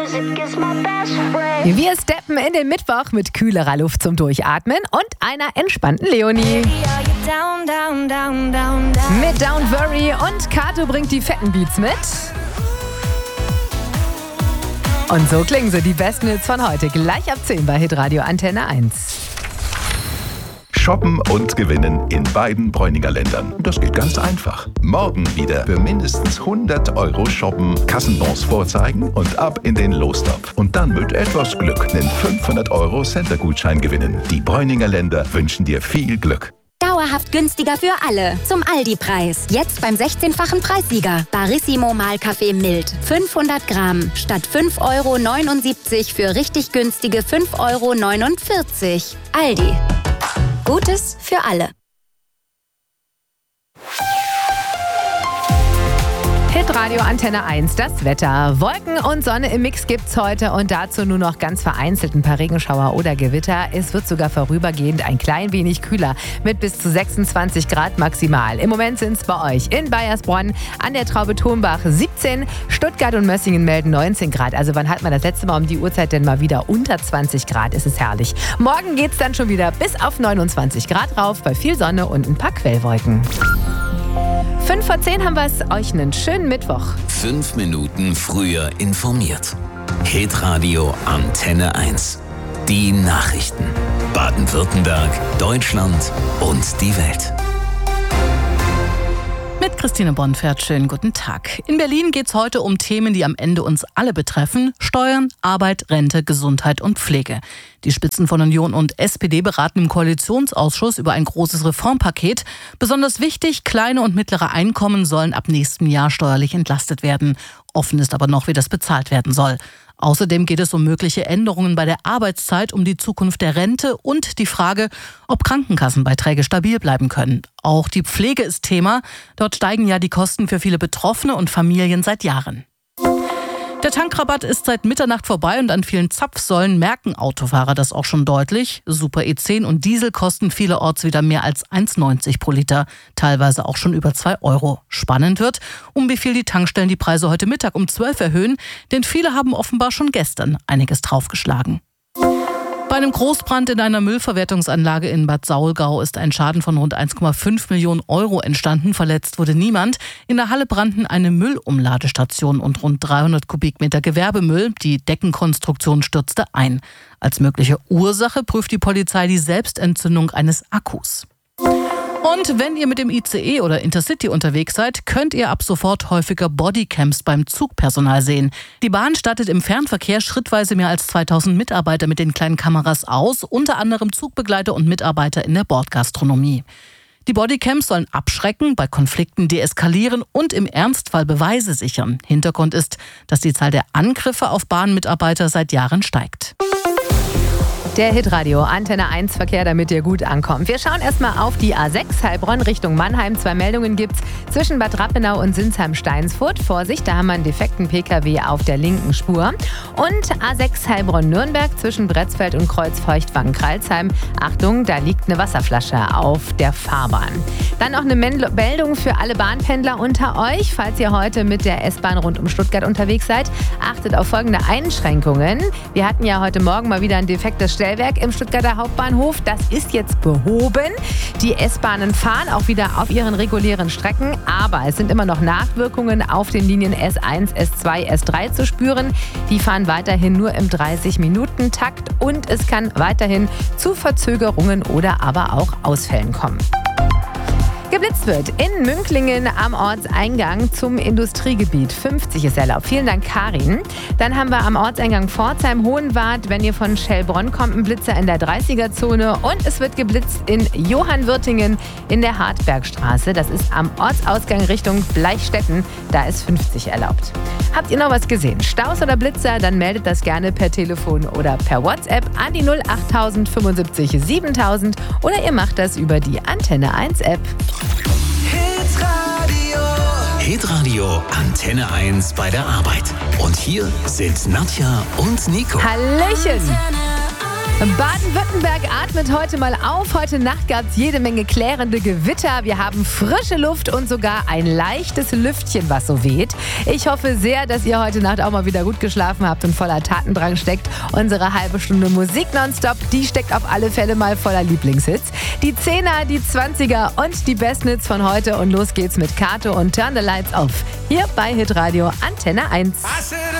Wir steppen in den Mittwoch mit kühlerer Luft zum Durchatmen und einer entspannten Leonie. Mit Don't Worry und Kato bringt die fetten Beats mit. Und so klingen sie, die besten Hits von heute, gleich ab 10 bei Hitradio Antenne 1. Shoppen und gewinnen in beiden Bräuninger Ländern. Das geht ganz einfach. Morgen wieder für mindestens 100 Euro shoppen, Kassenbons vorzeigen und ab in den Lostopf. Und dann mit etwas Glück einen 500 Euro Center-Gutschein gewinnen. Die Bräuninger Länder wünschen dir viel Glück. Dauerhaft günstiger für alle. Zum Aldi-Preis. Jetzt beim 16-fachen Preissieger. Barissimo Mahlkaffee mild. 500 Gramm. Statt 5,79 Euro für richtig günstige 5,49 Euro. Aldi. Gutes für alle. Hitradio Antenne 1, das Wetter. Wolken und Sonne im Mix gibt's heute und dazu nur noch ganz vereinzelt ein paar Regenschauer oder Gewitter. Es wird sogar vorübergehend ein klein wenig kühler mit bis zu 26 Grad maximal. Im Moment sind's bei euch in Baiersbronn, an der Traube Thunbach 17, Stuttgart und Mössingen melden 19 Grad. Also wann hat man das letzte Mal um die Uhrzeit denn mal wieder unter 20 Grad? Es ist herrlich. Morgen geht's dann schon wieder bis auf 29 Grad rauf, bei viel Sonne und ein paar Quellwolken. 5 vor 10 haben wir es. Euch einen schönen Mittwoch. 5 Minuten früher informiert. Hitradio Antenne 1. Die Nachrichten. Baden-Württemberg, Deutschland und die Welt. Mit Christine Bonfert, schönen guten Tag. In Berlin geht es heute um Themen, die am Ende uns alle betreffen. Steuern, Arbeit, Rente, Gesundheit und Pflege. Die Spitzen von Union und SPD beraten im Koalitionsausschuss über ein großes Reformpaket. Besonders wichtig, kleine und mittlere Einkommen sollen ab nächstem Jahr steuerlich entlastet werden. Offen ist aber noch, wie das bezahlt werden soll. Außerdem geht es um mögliche Änderungen bei der Arbeitszeit, um die Zukunft der Rente und die Frage, ob Krankenkassenbeiträge stabil bleiben können. Auch die Pflege ist Thema. Dort steigen ja die Kosten für viele Betroffene und Familien seit Jahren. Der Tankrabatt ist seit Mitternacht vorbei und an vielen Zapfsäulen merken Autofahrer das auch schon deutlich. Super E10 und Diesel kosten vielerorts wieder mehr als 1,90 pro Liter, teilweise auch schon über 2 Euro. Spannend wird, um wie viel die Tankstellen die Preise heute Mittag um 12 erhöhen, denn viele haben offenbar schon gestern einiges draufgeschlagen. Bei einem Großbrand in einer Müllverwertungsanlage in Bad Saulgau ist ein Schaden von rund 1,5 Millionen Euro entstanden. Verletzt wurde niemand. In der Halle brannten eine Müllumladestation und rund 300 Kubikmeter Gewerbemüll. Die Deckenkonstruktion stürzte ein. Als mögliche Ursache prüft die Polizei die Selbstentzündung eines Akkus. Und wenn ihr mit dem ICE oder Intercity unterwegs seid, könnt ihr ab sofort häufiger Bodycams beim Zugpersonal sehen. Die Bahn stattet im Fernverkehr schrittweise mehr als 2000 Mitarbeiter mit den kleinen Kameras aus, unter anderem Zugbegleiter und Mitarbeiter in der Bordgastronomie. Die Bodycams sollen abschrecken, bei Konflikten deeskalieren und im Ernstfall Beweise sichern. Hintergrund ist, dass die Zahl der Angriffe auf Bahnmitarbeiter seit Jahren steigt. Der Hitradio Antenne 1 Verkehr, damit ihr gut ankommt. Wir schauen erstmal auf die A6 Heilbronn Richtung Mannheim. 2 Meldungen gibt's zwischen Bad Rappenau und Sinsheim-Steinsfurt. Vorsicht, da haben wir einen defekten PKW auf der linken Spur. Und A6 Heilbronn-Nürnberg zwischen Bretzfeld und Kreuzfeuchtwangen-Kralsheim. Achtung, da liegt eine Wasserflasche auf der Fahrbahn. Dann noch eine Meldung für alle Bahnpendler unter euch. Falls ihr heute mit der S-Bahn rund um Stuttgart unterwegs seid, achtet auf folgende Einschränkungen. Wir hatten ja heute Morgen mal wieder ein defektes Stellwerk im Stuttgarter Hauptbahnhof. Das ist jetzt behoben. Die S-Bahnen fahren auch wieder auf ihren regulären Strecken, aber es sind immer noch Nachwirkungen auf den Linien S1, S2, S3 zu spüren. Die fahren weiterhin nur im 30-Minuten-Takt und es kann weiterhin zu Verzögerungen oder aber auch Ausfällen kommen. Geblitzt wird in Münklingen am Ortseingang zum Industriegebiet. 50 ist erlaubt. Vielen Dank, Karin. Dann haben wir am Ortseingang Pforzheim-Hohenwart, wenn ihr von Schellbronn kommt, einen Blitzer in der 30er-Zone. Und es wird geblitzt in Johannwürtingen in der Hartbergstraße. Das ist am Ortsausgang Richtung Bleichstätten. Da ist 50 erlaubt. Habt ihr noch was gesehen? Staus oder Blitzer? Dann meldet das gerne per Telefon oder per WhatsApp an die 08000 75 7000 oder ihr macht das über die Antenne 1 App. Hitradio Antenne 1 bei der Arbeit. Und hier sind Nadja und Nico. Hallöchen! Baden-Württemberg atmet heute mal auf. Heute Nacht gab es jede Menge klärende Gewitter. Wir haben frische Luft und sogar ein leichtes Lüftchen, was so weht. Ich hoffe sehr, dass ihr heute Nacht auch mal wieder gut geschlafen habt und voller Tatendrang steckt. Unsere halbe Stunde Musik nonstop, die steckt auf alle Fälle mal voller Lieblingshits. Die 10er, die 20er und die besten Hits von heute. Und los geht's mit Kato und Turn the Lights Off. Hier bei Hitradio Antenne 1.